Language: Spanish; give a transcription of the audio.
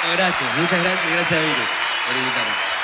Gracias, muchas gracias, gracias a Viri por invitarme.